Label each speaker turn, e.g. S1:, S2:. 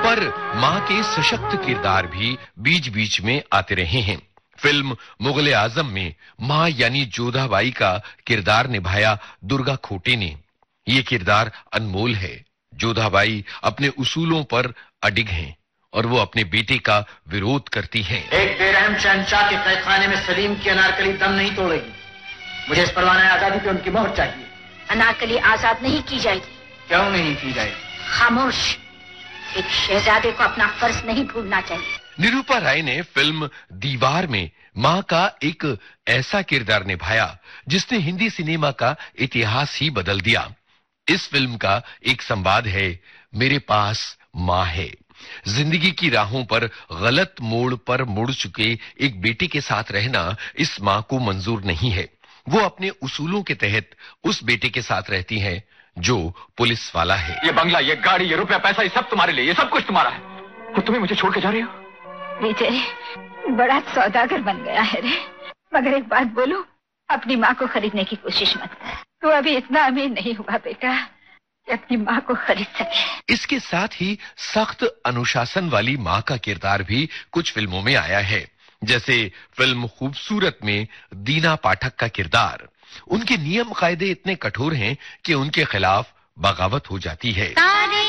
S1: पर मां के सशक्त किरदार भी बीच बीच में आते रहे हैं। फिल्म मुगले आजम में मां यानी जोधाबाई का किरदार निभाया दुर्गा खोटे ने। ये किरदार अनमोल है। जोधाबाई अपने उसूलों पर अडिग हैं और वो अपने बेटे का विरोध करती हैं।
S2: एक बेरहम शहंशाह के कैदखाने में सलीम की अनारकली दम नहीं तोड़ेगी। मुझे इस परवाने आजादी पे उनकी मोहर चाहिए।
S3: अनारकली आजाद नहीं की जाएगी।
S2: क्यों नहीं की जाएगी?
S3: खामोश। एक शहजादे को अपना फर्ज नहीं भूलना चाहिए।
S1: निरूपा राय ने फिल्म दीवार में मां का एक ऐसा किरदार निभाया जिसने हिंदी सिनेमा का इतिहास ही बदल दिया। इस फिल्म का एक संवाद है, मेरे पास मां है। जिंदगी की राहों पर गलत मोड़ पर मुड़ चुके एक बेटे के साथ रहना इस मां को मंजूर नहीं है। वो अपने उसूलों के तहत उस बेटे के साथ रहती हैं जो पुलिस वाला है।
S4: ये बंगला, ये गाड़ी, ये रुपया पैसा, ये सब तुम्हारे लिए, ये सब कुछ तुम्हारा है। और तुम्हें मुझे छोड़ के जा रही हो?
S3: विजय बड़ा सौदागर बन गया है रे। मगर एक बात बोलूं, अपनी माँ को खरीदने की कोशिश मत कर। तू अभी इतना अमीर नहीं हुआ बेटा कि अपनी माँ को खरीद सके।
S1: इसके साथ ही सख्त अनुशासन वाली मां का किरदार भी कुछ फिल्मों में आया है, जैसे फिल्म खूबसूरत में दीना पाठक का किरदार। उनके नियम कायदे इतने कठोर हैं कि उनके खिलाफ बगावत हो जाती है।